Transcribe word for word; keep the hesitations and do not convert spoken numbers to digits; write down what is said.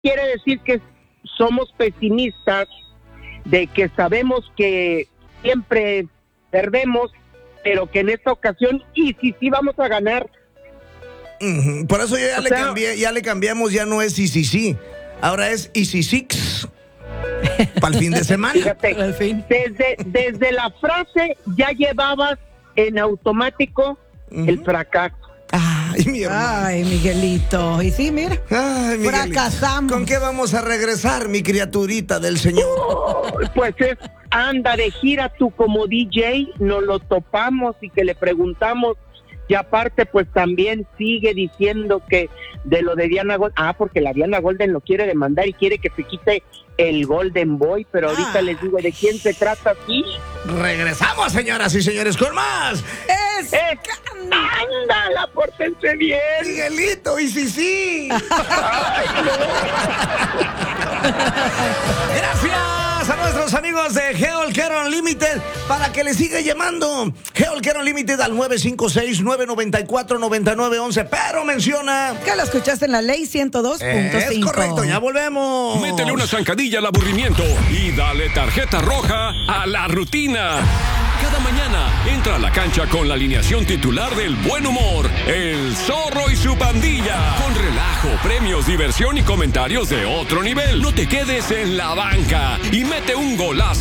quiere decir que somos pesimistas, de que sabemos que siempre perdemos, pero que en esta ocasión, y si sí vamos a ganar. Uh-huh. Por eso yo ya O le sea, cambié, ya le cambiamos, ya no es y si sí, ahora es y si six. Para el fin de semana. Fíjate, desde, desde la frase ya llevabas en automático uh-huh. el fracaso. Ay, mi hermano. Ay, Miguelito. Y sí, mira. Ay, Miguelito. Fracasamos. ¿Con qué vamos a regresar, mi criaturita del Señor? Oh, pues es, anda de gira tú como D J, nos lo topamos y que le preguntamos. Y aparte, pues también sigue diciendo que de lo de Diana Golden, ah, porque la Diana Golden lo quiere demandar y quiere que se quite el Golden Boy, pero ahorita ah. les digo de quién se trata aquí. Regresamos, señoras y señores, con más. Es, es ándala, pórtense bien. Miguelito, y sí, sí. Ay, no. Gracias a nuestros amigos de Health Care Unlimited para que le siga llamando. Health Care Unlimited al nueve cinco seis, nueve nueve cuatro, nueve nueve uno uno, pero menciona que lo escuchaste en la ley ciento dos punto cinco. Es correcto, ya volvemos. Métele una zancadilla al aburrimiento y dale tarjeta roja a la rutina. Cada mañana entra a la cancha con la alineación titular del buen humor, El Zorro y su pandilla. Con relajo, premios, diversión y comentarios de otro nivel. No te quedes en la banca y mete un golazo